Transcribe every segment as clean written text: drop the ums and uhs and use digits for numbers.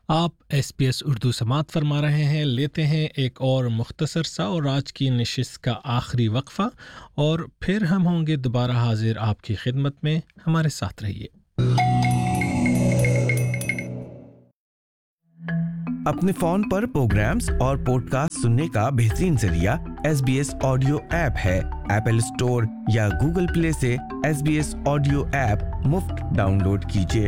آپ S P S Urdu سماعت فرما رہے ہیں. لیتے ہیں ایک اور مختصر سا اور آج کی نشست کا آخری وقفہ اور پھر ہم ہوں گے دوبارہ حاضر آپ کی خدمت میں. ہمارے ساتھ رہیے. اپنے فون پر پروگرامز اور پوڈ کاسٹ سننے کا بہترین ذریعہ S B S audio app ہے. ایپل اسٹور یا گوگل پلے سے S B S audio app مفت ڈاؤن لوڈ کیجیے.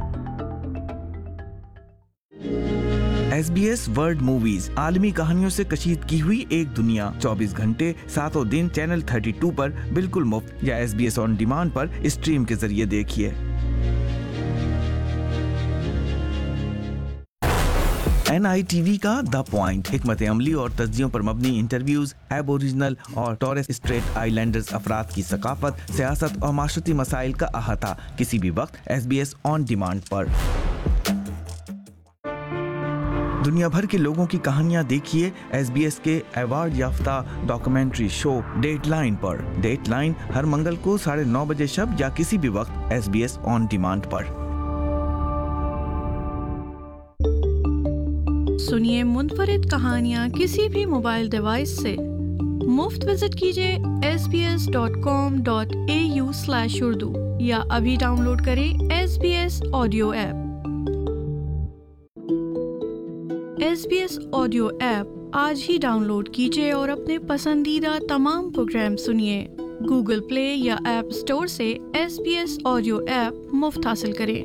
S B S world movies, عالمی کہانیوں سے کشید کی ہوئی ایک دنیا. 24 گھنٹے 7 دن چینل 32 پر بالکل مفت یا S B S on demand per stream کے ذریعے دیکھیے. این آئی ٹی وی کا دا پوائنٹ، حکمت عملی اور تجزیوں پر مبنی انٹرویوز ایبوریجنل اور ٹورس اسٹریٹ آئی لینڈرز افراد کی ثقافت، سیاست اور معاشرتی مسائل کا احاطہ، کسی بھی وقت S B S on demand پر. دنیا بھر کے لوگوں کی کہانیاں دیکھیے ایس بی ایس کے ایوارڈ یافتہ ڈاکومنٹری شو ڈیٹ لائن پر. ڈیٹ لائن ہر منگل کو 9:30 بجے شب یا کسی بھی وقت S B S on demand پر. سنیے منفرد کہانیاں کسی بھی موبائل ڈیوائس سے. مفت وزٹ کیجیے sbs.com.au/urdu یا ابھی ڈاؤن لوڈ کریں S B S audio app. S B S audio app آج ہی ڈاؤن لوڈ کیجیے اور اپنے پسندیدہ تمام پروگرام سنیے. گوگل پلے یا ایپ اسٹور سے S B S audio app مفت حاصل کریں.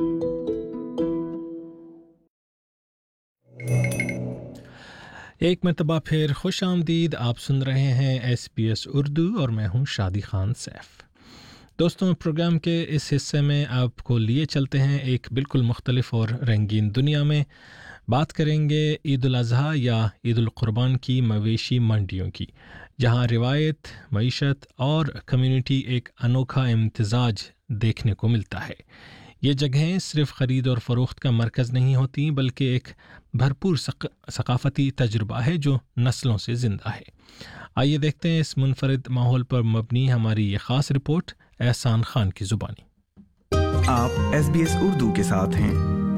ایک مرتبہ پھر خوش آمدید. آپ سن رہے ہیں ایس پی ایس اردو اور میں ہوں شادی خان سیف. دوستوں، پروگرام کے اس حصے میں آپ کو لیے چلتے ہیں ایک بالکل مختلف اور رنگین دنیا میں. بات کریں گے عید الاضحیٰ یا عید القربان کی مویشی منڈیوں کی، جہاں روایت، معیشت اور کمیونٹی ایک انوکھا امتزاج دیکھنے کو ملتا ہے. یہ جگہیں صرف خرید اور فروخت کا مرکز نہیں ہوتی بلکہ ایک بھرپور ثقافتی تجربہ ہے جو نسلوں سے زندہ ہے. آئیے دیکھتے ہیں اس منفرد ماحول پر مبنی ہماری یہ خاص رپورٹ احسان خان کی زبانی. آپ ایس بی ایس اردو کے ساتھ ہیں.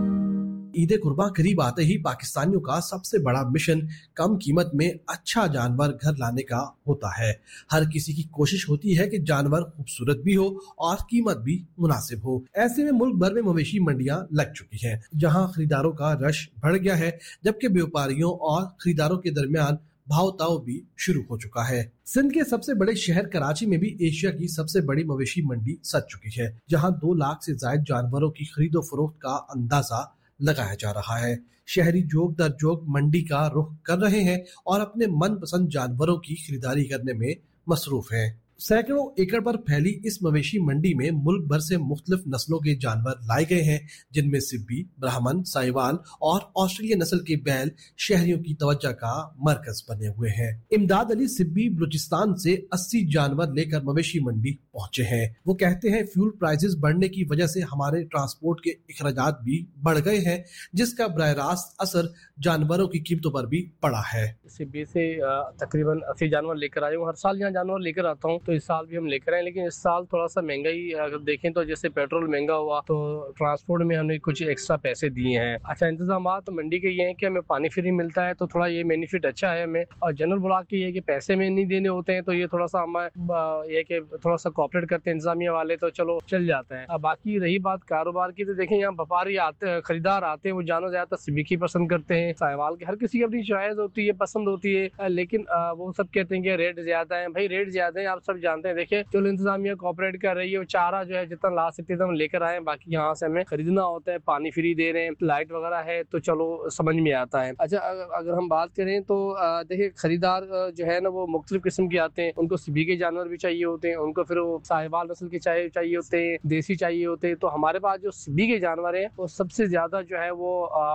عید قربان قریب آتے ہی پاکستانیوں کا سب سے بڑا مشن کم قیمت میں اچھا جانور گھر لانے کا ہوتا ہے. ہر کسی کی کوشش ہوتی ہے کہ جانور خوبصورت بھی ہو اور قیمت بھی مناسب ہو. ایسے میں ملک بھر میں مویشی منڈیاں لگ چکی ہیں جہاں خریداروں کا رش بڑھ گیا ہے، جبکہ بیوپاریوں اور خریداروں کے درمیان بھاؤ تاؤ بھی شروع ہو چکا ہے. سندھ کے سب سے بڑے شہر کراچی میں بھی ایشیا کی سب سے بڑی مویشی منڈی سج چکی ہے، جہاں 2 لاکھ سے زائد جانوروں کی خرید و فروخت کا اندازہ لگایا جا رہا ہے. شہری جوگ در جوگ منڈی کا رخ کر رہے ہیں اور اپنے من پسند جانوروں کی خریداری کرنے میں مصروف ہیں. سینکڑوں ایکڑ پر پھیلی اس مویشی منڈی میں ملک بھر سے مختلف نسلوں کے جانور لائے گئے ہیں، جن میں سبی، برہمن، سائیوال اور آسٹریلین نسل کے بیل شہریوں کی توجہ کا مرکز بنے ہوئے ہیں. امداد علی سبی بلوچستان سے 80 جانور لے کر مویشی منڈی پہنچے ہیں. وہ کہتے ہیں فیول پرائسز بڑھنے کی وجہ سے ہمارے ٹرانسپورٹ کے اخراجات بھی بڑھ گئے ہیں، جس کا براہ راست اثر جانوروں کی قیمتوں پر بھی پڑا ہے. سبی سے تقریباً 80 جانور لے کر آئے ہوں. ہر سال یہاں جانور لے کر آتا ہوں، تو اس سال بھی ہم لے کر آئے، لیکن اس سال تھوڑا سا مہنگائی اگر دیکھیں تو جیسے پیٹرول مہنگا ہوا تو ٹرانسپورٹ میں ہم نے کچھ ایکسٹرا پیسے دیے ہیں. اچھا انتظامات منڈی کے یہ ہیں کہ ہمیں پانی فری ملتا ہے، تو تھوڑا یہ بینیفٹ اچھا ہے ہمیں. اور جنرل بلاک کی یہ کہ پیسے میں نہیں دینے ہوتے ہیں، تو یہ تھوڑا سا ہمیں یہ کہ تھوڑا سا کوآپریٹ کرتے ہیں انتظامیہ والے، تو چلو چل جاتا ہے. باقی رہی بات کاروبار کی، تو دیکھیں یہاں وپاری آتے، خریدار آتے ہیں، وہ جانور زیادہ تر سبی کی پسند کرتے ہیں، سائیوال کی. ہر کسی کی اپنی چوائس ہوتی ہے، پسند ہوتی ہے، لیکن وہ سب کہتے ہیں کہ ریٹ زیادہ ہیں. بھائی ریٹ زیادہ ہیں، آپ سب جانتے ہیں. دیکھیں چلو انتظامیہ کوآپریٹ کر رہی ہے، وہ چارہ جو ہے جتنا لا سکتے تھے ہم لے کر آئے ہیں، باقی یہاں سے ہمیں خریدنا ہوتا ہے. پانی فری دے رہے ہیں، لائٹ وغیرہ ہے، تو چلو سمجھ میں آتا ہے. اچھا اگر ہم بات کریں تو دیکھیں خریدار جو ہے نا وہ مختلف قسم کے آتے ہیں. ان کو سبی کے جانور بھی چاہیے ہوتے ہیں، ان کو پھر وہ ساہیوال نسل کے چاہیے ہوتے ہیں، دیسی چاہیے ہوتے ہیں. تو ہمارے پاس جو سبی کے جانور ہیں وہ سب سے زیادہ جو ہے وہ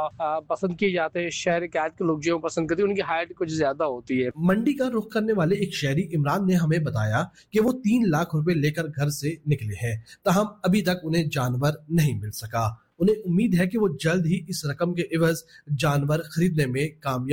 پسند کیے جاتے ہیں. شہر قید کے لوگ جو پسند کرتے ہیں، ان کی ہائٹ کچھ زیادہ ہوتی ہے. منڈی کا رخ کرنے والے ایک شہری عمران نے ہمیں بتایا کہ وہ 3 لاکھ روپے لے کر گھر سے نکلے ہیں، تاہم ابھی تک انہیں جانور نہیں مل سکا. انہیں امید ہے کہ وہ جلد ہی اس رقم کے عوض جانور خریدنے میں کامیاب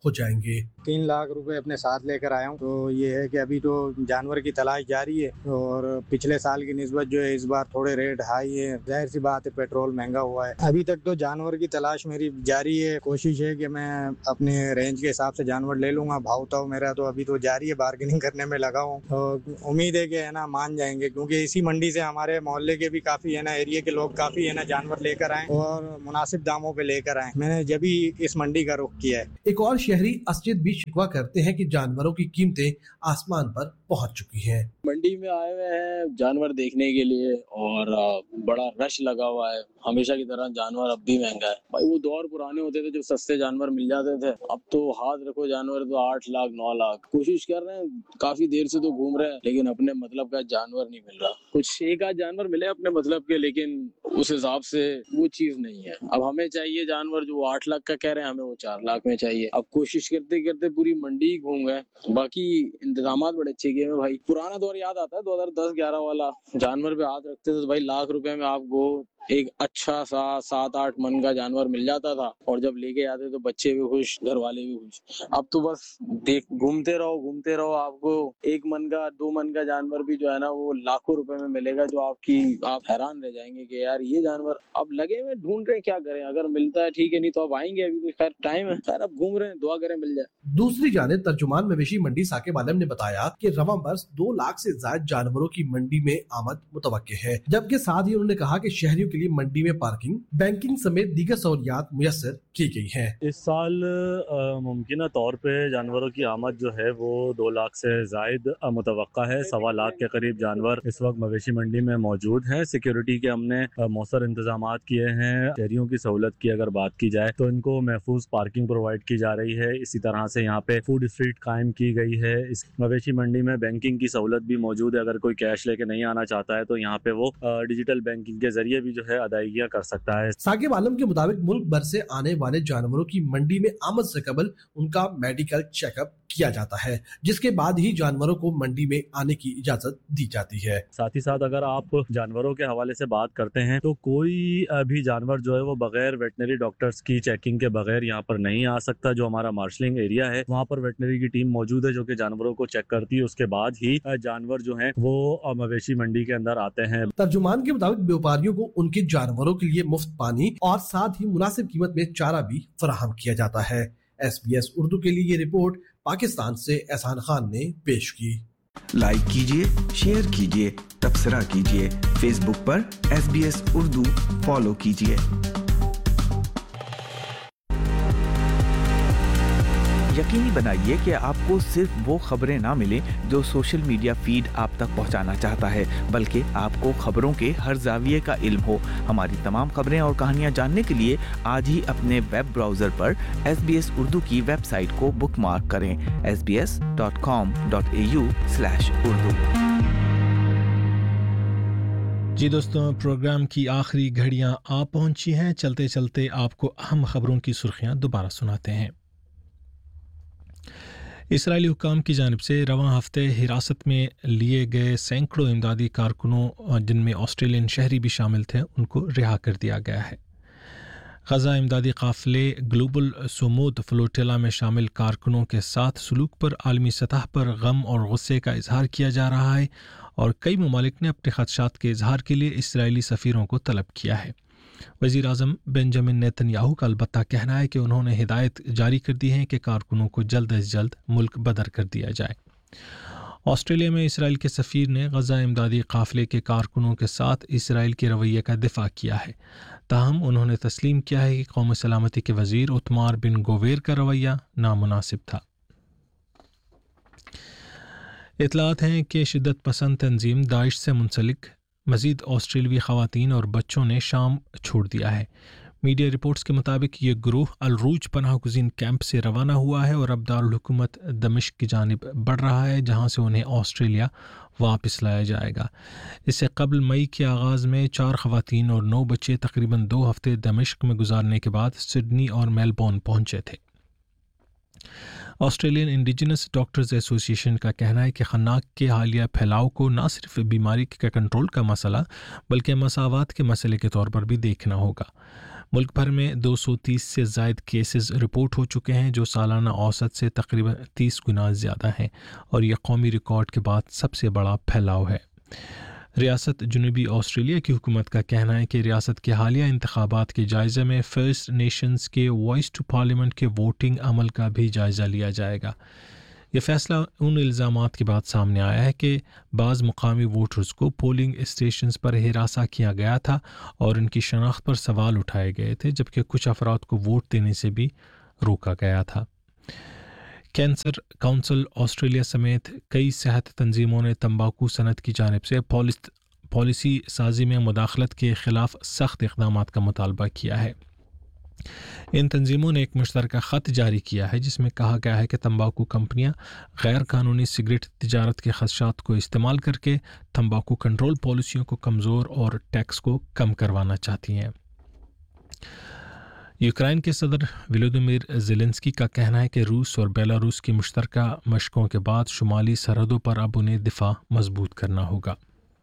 हो जाएंगे। 3 लाख रुपए अपने साथ लेकर आया हूँ। तो ये है कि अभी तो जानवर की तलाश जारी है और पिछले साल की निस्बत जो है इस बार थोड़े रेट हाई है। जाहिर सी बात है, पेट्रोल महंगा हुआ है। अभी तक तो जानवर की तलाश मेरी जारी है। कोशिश है कि मैं अपने रेंज के हिसाब से जानवर ले लूंगा। भाव तो मेरा तो अभी तो जारी है, बार्गेनिंग करने में लगा हूँ। तो उम्मीद है कि है ना मान जाएंगे, क्योंकि इसी मंडी से हमारे मोहल्ले के भी काफी है ना, एरिया के लोग काफी है ना जानवर लेकर आए और मुनासिब दामों पे लेकर आए। मैंने जब भी इस मंडी का रुख किया है। एक और शहरी असजिद भी शिकवा करते हैं कि जानवरों की कीमतें आसमान पर पहुंच चुकी हैं। मंडी में आए हुए हैं जानवर देखने के लिए और बड़ा रश लगा हुआ है। हमेशा की तरह जानवर अब भी महंगा है भाई। वो दौर पुराने होते थे जब सस्ते जानवर मिल जाते थे। अब तो हाथ रखो जानवर तो 8 लाख 9 लाख। कोशिश कर रहे हैं, काफी देर से तो घूम रहे हैं, लेकिन अपने मतलब का जानवर नहीं मिल रहा। कुछ एक आध जानवर मिले अपने मतलब के, लेकिन उस हिसाब से वो चीज नहीं है। अब हमें चाहिए जानवर जो 8 लाख का कह रहे हैं, हमें वो 4 लाख में चाहिए। अब कोशिश करते करते पूरी मंडी घूम गए। बाकी इंतजाम बड़े अच्छे किए हैं भाई। पुराना दौर याद आता है 2010-11 वाला। जानवर पे हाथ रखते थे तो भाई लाख रुपए में आपको एक अच्छा सा 7-8 मन का जानवर मिल जाता था, और जब लेके आते तो बच्चे भी खुश, घर वाले भी खुश। अब तो बस देख घूमते रहो, आपको 1 मन का 2 मन का जानवर भी जो है ना वो लाखों रुपए में मिलेगा, जो आप हैरान रह जाएंगे कि यार ये जानवर अब लगे हुए ढूंढ रहे, क्या करें। अगर मिलता है ठीक है, नहीं तो अब आएंगे। अभी तो खैर टाइम है, खैर अब घूम रहे हैं, दुआ करें मिल जाए। दूसरी जानिब तर्जुमान मवेशी मंडी साकिब आलम ने बताया कि रवां बरस 2 लाख से ज्यादा जानवरों की मंडी में आमद मुतवक्के है, जबकि साथ ही उन्होंने कहा कि शहरियों के लिए मंडी में पार्किंग, बैंकिंग समेत दीगर सहूलियात मुयस्सर की गई है। इस साल मुमकिन तौर पे जानवरों की आमद जो है वो 2 लाख से जायद मुतवक्का है। 1.25 लाख के करीब जानवर इस वक्त मवेशी मंडी में मौजूद है। सिक्योरिटी के हमने मौसर इंतजाम किए हैं। शहरियों की सहूलत की अगर बात की जाए तो इनको महफूज पार्किंग प्रोवाइड की जा रही है। इसी तरह से यहाँ पे फूड स्ट्रीट कायम की गई है। इस मवेशी मंडी में बैंकिंग की सहूलत भी मौजूद है। अगर कोई कैश लेके नहीं आना चाहता है तो यहाँ पे वो डिजिटल बैंकिंग के जरिए भी जो है अदायगियाँ कर सकता है। साकिब आलम के मुताबिक मुल्क भर से आने वाले जानवरों की मंडी में आमद से कबल उनका मेडिकल चेकअप किया जाता है, जिसके बाद ही जानवरों को मंडी में आने की इजाजत दी जाती है। साथ ही साथ अगर आप जानवरों के हवाले से बात करते हैं तो कोई भी जानवर जो है वो बगैर वेटनरी डॉक्टर्स की चेकिंग के बगैर यहाँ पर नहीं आ सकता। जो हमारा मार्शलिंग एरिया है वहाँ पर वेटनरी की टीम मौजूद है जो कि जानवरों को चेक करती है। उसके बाद ही जानवर जो है वो मवेशी मंडी के अंदर आते हैं। तर्जुमान के मुताबिक व्यापारियों को उनके जानवरों के लिए मुफ्त पानी और साथ ही मुनासिब कीमत में चारा भी फराहम किया जाता है। SBS उर्दू के लिए ये रिपोर्ट पाकिस्तान से एहसान खान ने पेश की। लाइक कीजिए, शेयर कीजिए, तबसरा कीजिए। फेसबुक पर SBS उर्दू फॉलो कीजिए। यकीनी बनाइए कि आपको सिर्फ वो खबरें ना मिलें जो सोशल मीडिया फीड आप तक पहुंचाना चाहता है, बल्कि आपको खबरों के हर जाविये का इल्म हो। हमारी तमाम खबरें और कहानियां जानने के लिए आज ही अपने वेब ब्राउज़र पर SBS उर्दू की वेबसाइट को बुकमार्क करें sbs.com.au/urdu। जी दोस्तों, प्रोग्राम की आखिरी घड़ियां आ पहुंची हैं। चलते चलते आपको अहम खबरों की सुर्खियां दोबारा सुनाते हैं। इसराइली हुक्काम की जानिब से रवां हफ्ते हिरासत में लिए गए सैकड़ों इमदादी कारकुनों, जिनमें ऑस्ट्रेलियन शहरी भी शामिल थे, उनको रिहा कर दिया गया है। ग़ज़ा इमदादी काफ़िले ग्लोबल सुमूद फ्लोटिला में शामिल कारकुनों के साथ सलूक पर आलमी सतह पर गम और गुस्से का इजहार किया जा रहा है, और कई ममालिक ने अपने ख़दशात के इजहार के लिए इसराइली सफ़ीरों को तलब किया है। वज़ीर आज़म बेंजामिन नेतन्याहू का अलबत्ता कहना है कि उन्होंने हिदायत जारी कर दी है कि कारकुनों को जल्द अज जल्द मुल्क बदर कर दिया जाए। ऑस्ट्रेलिया में इसराइल के सफ़ीर ने ग़ज़ा इमदादी काफ़िले के कारकुनों के साथ इसराइल के रवैये का दिफा किया है। ताहम उन्होंने तस्लीम किया है कि कौमी सलामती के वज़ीर उत्मार बिन गोवेर का रवैया नामुनासिब था। इतलात हैं कि शिद्दत पसंद तंजीम दाइश से मुंसलिक मज़ीद ऑस्ट्रेलवी ख़वातीन और बच्चों ने शाम छोड़ दिया है। मीडिया रिपोर्ट्स के मुताबिक ये ग्रोह अल-रूज पनाह गुज़ीन कैंप से रवाना हुआ है और अब दारुल हुकूमत दमिश्क की जानिब बढ़ रहा है, जहाँ से उन्हें ऑस्ट्रेलिया वापस लाया जाएगा। इससे कबल मई के आगाज़ में 4 ख़वातीन और 9 बच्चे तकरीबन 2 हफ्ते दमिश्क में गुजारने के बाद सिडनी और मेलबोर्न पहुँचे थे। ऑस्ट्रेलियन इंडिजिनस डॉक्टर्स एसोसिएशन का कहना है कि खन्नाक के हालिया फैलाव को न सिर्फ बीमारी के कंट्रोल का मसला बल्कि मसावात के मसले के तौर पर भी देखना होगा। मुल्क भर में 230 से ज़ायद केसेस रिपोर्ट हो चुके हैं जो सालाना औसत से तकरीबन 30 गुना ज़्यादा हैं और यह कौमी रिकॉर्ड के बाद सबसे बड़ा फैलाव है। रियासत जनूबी ऑस्ट्रेलिया की हुकूमत का कहना है कि रियासत के हालिया इंतखाबात के जायज़े में फ़र्स्ट नेशंस के वॉइस टू पार्लियामेंट के वोटिंग अमल का भी जायज़ा लिया जाएगा। यह फ़ैसला उन इल्ज़ामात के बाद सामने आया है कि बाज़ मुकामी वोटर्स को पोलिंग स्टेशंस पर हिरासा किया गया था और उनकी शनाख्त पर सवाल उठाए गए थे, जबकि कुछ अफराद को वोट देने से भी रोका गया था। कैंसर काउंसिल ऑस्ट्रेलिया समेत कई सेहत तंजीमों ने तंबाकू सनत की जानिब से पॉलिसी साजी में मुदाखलत के ख़िलाफ़ सख्त इक़दामात का मुतालबा किया है। इन तंजीमों ने एक मुश्तरका ख़त जारी किया है जिसमें कहा गया है कि तंबाकू कंपनियां गैर कानूनी सिगरेट तिजारत के खदशात को इस्तेमाल करके तंबाकू कंट्रोल पॉलिसियों को कमज़ोर और टैक्स को कम करवाना चाहती हैं। यूक्रेन के सदर वोलोदिमीर ज़ेलेंस्की का कहना है कि रूस और बेलारूस की मुश्तरका मशकों के बाद शुमाली सरहदों पर अब उन्हें दिफा मजबूत करना होगा।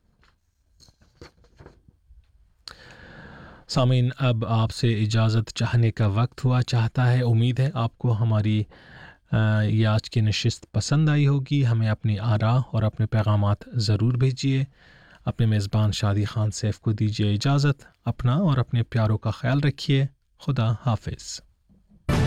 सामीन, अब आपसे इजाज़त चाहने का वक्त हुआ चाहता है। उम्मीद है आपको हमारी ये आज की नशिस्त पसंद आई होगी। हमें अपनी आरा और अपने पैगामात ज़रूर भेजिए। अपने मेज़बान शादी खान सैफ को दीजिए इजाज़त। अपना और अपने प्यारों का ख्याल रखिए। खुदा हाफिज़।